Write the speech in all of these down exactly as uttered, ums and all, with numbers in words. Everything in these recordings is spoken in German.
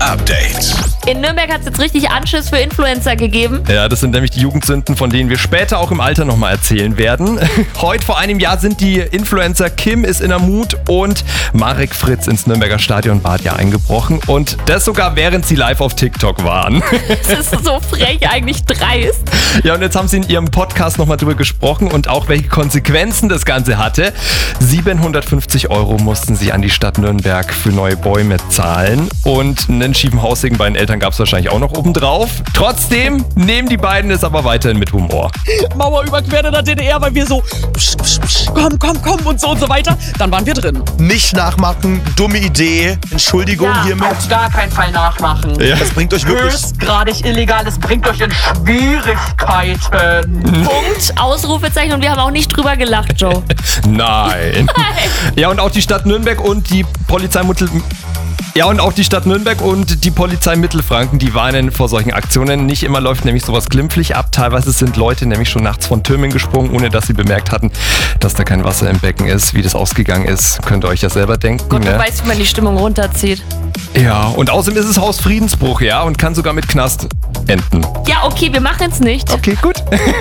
Update. In Nürnberg hat es jetzt richtig Anschiss für Influencer gegeben. Ja, das sind nämlich die Jugendsünden, von denen wir später auch im Alter nochmal erzählen werden. Heute vor einem Jahr sind die Influencer Kim ist in der Mut und Marek Fritz ins Nürnberger Stadionbad ja eingebrochen. Und das sogar während sie live auf TikTok waren. Das ist so frech, eigentlich dreist. Ja, und jetzt haben sie in ihrem Podcast nochmal drüber gesprochen und auch welche Konsequenzen das Ganze hatte. siebenhundertfünfzig Euro mussten sie an die Stadt Nürnberg für neue Bäume zahlen. Und einen schiefen Haussegen bei den Eltern gab es wahrscheinlich auch noch obendrauf. Trotzdem nehmen die beiden es aber weiterhin mit Humor. Mauer überquert in der D D R, weil wir so psch, psch, psch, komm, komm, komm und so und so weiter. Dann waren wir drin. Nicht nachmachen, dumme Idee. Entschuldigung Ja, hiermit. auf gar keinen Fall nachmachen. Ja. Das bringt euch wirklich... Höchstgradig illegal, es bringt euch in Schwierigkeiten. Punkt, Ausrufezeichen, und wir haben auch nicht drüber gelacht, Joe. Nein. Ja, und auch die Stadt Nürnberg und die Polizei Mittel... Ja, und auch die Stadt Nürnberg und die Polizei Mittelfranken, die warnen vor solchen Aktionen. Nicht immer läuft nämlich sowas glimpflich ab. Teilweise sind Leute nämlich schon nachts von Türmen gesprungen, ohne dass sie bemerkt hatten, dass da kein Wasser im Becken ist. Wie das ausgegangen ist, könnt ihr euch ja selber denken. Gott, du ne? weißt, wie man die Stimmung runterzieht. Ja, und außerdem ist es Hausfriedensbruch, ja, und kann sogar mit Knast enden. Ja, okay, wir machen es nicht. Okay, gut.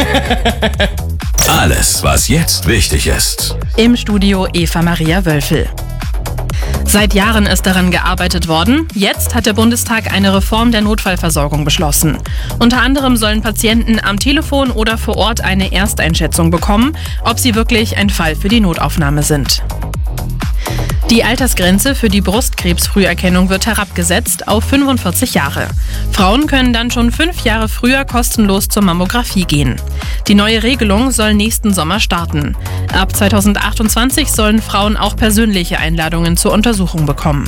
Alles, was jetzt wichtig ist. Im Studio Eva Maria Wölfel. Seit Jahren ist daran gearbeitet worden. Jetzt hat der Bundestag eine Reform der Notfallversorgung beschlossen. Unter anderem sollen Patienten am Telefon oder vor Ort eine Ersteinschätzung bekommen, ob sie wirklich ein Fall für die Notaufnahme sind. Die Altersgrenze für die Brustkrebsfrüherkennung wird herabgesetzt auf fünfundvierzig Jahre. Frauen können dann schon fünf Jahre früher kostenlos zur Mammographie gehen. Die neue Regelung soll nächsten Sommer starten. Ab zweitausendachtundzwanzig sollen Frauen auch persönliche Einladungen zur Untersuchung bekommen.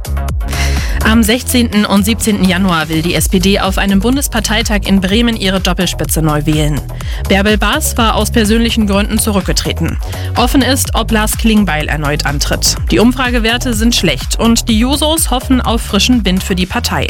Am sechzehnten und siebzehnten Januar will die S P D auf einem Bundesparteitag in Bremen ihre Doppelspitze neu wählen. Bärbel Baas war aus persönlichen Gründen zurückgetreten. Offen ist, ob Lars Klingbeil erneut antritt. Die Umfragewerte sind schlecht und die Jusos hoffen auf frischen Wind für die Partei.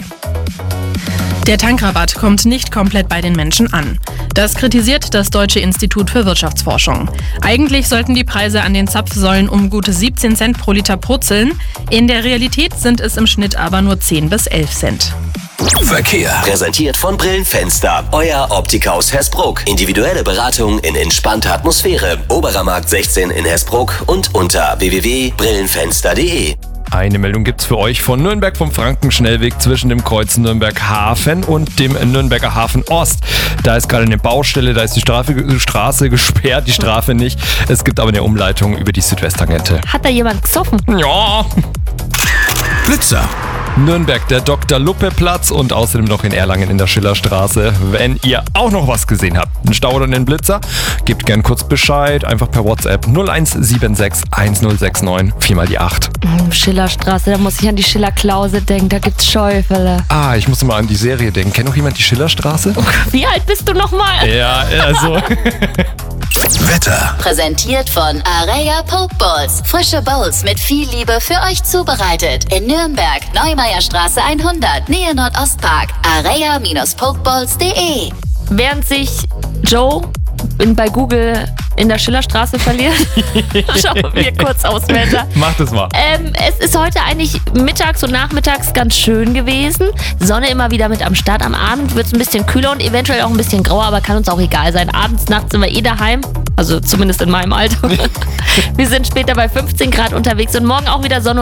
Der Tankrabatt kommt nicht komplett bei den Menschen an. Das kritisiert das Deutsche Institut für Wirtschaftsforschung. Eigentlich sollten die Preise an den Zapfsäulen um gute siebzehn Cent pro Liter purzeln. In der Realität sind es im Schnitt aber nur zehn bis elf Cent. Verkehr. Präsentiert von Brillenfenster. Euer Optiker aus Hersbruck. Individuelle Beratung in entspannter Atmosphäre. Oberer Markt sechzehn in Hersbruck und unter w w w punkt brillenfenster punkt de. Eine Meldung gibt's für euch von Nürnberg vom Frankenschnellweg zwischen dem Kreuz Nürnberg Hafen und dem Nürnberger Hafen Ost. Da ist gerade eine Baustelle, da ist die Strafe, Straße gesperrt, die Strafe nicht. Es gibt aber eine Umleitung über die Südwesttangente. Hat da jemand gesoffen? Ja. Blitzer. Nürnberg, der Doktor Luppe Platz und außerdem noch in Erlangen in der Schillerstraße. Wenn ihr auch noch was gesehen habt, einen Stau oder einen Blitzer, gebt gern kurz Bescheid, einfach per WhatsApp null eins sieben sechs eins null sechs neun vier mal die acht. Schillerstraße, da muss ich an die Schillerklause denken, da gibt's Schäufele. Ah, ich muss mal an die Serie denken. Kennt noch jemand die Schillerstraße? Wie alt bist du nochmal? Ja, also... Wetter. Präsentiert von Area Pokeballs. Frische Bowls mit viel Liebe für euch zubereitet. In Nürnberg, Neumeierstraße hundert, Nähe Nordostpark. area Pokeballs punkt de. Während sich Joe in, bei Google in der Schillerstraße verliert, schauen wir kurz aufs Wetter. Mach das mal. Ähm, es ist heute eigentlich mittags und nachmittags ganz schön gewesen. Sonne immer wieder mit am Start. Am Abend wird es ein bisschen kühler und eventuell auch ein bisschen grauer, aber kann uns auch egal sein. Abends, nachts sind wir eh daheim. Also zumindest in meinem Alter. Wir sind später bei fünfzehn Grad unterwegs und morgen auch wieder Sonne.